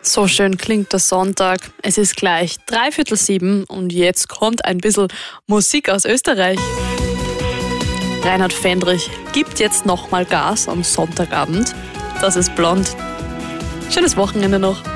So schön klingt der Sonntag. Es ist gleich 6:45 und jetzt kommt ein bisschen Musik aus Österreich. Reinhard Fendrich gibt jetzt nochmal Gas am Sonntagabend. Das ist Blond. Schönes Wochenende noch.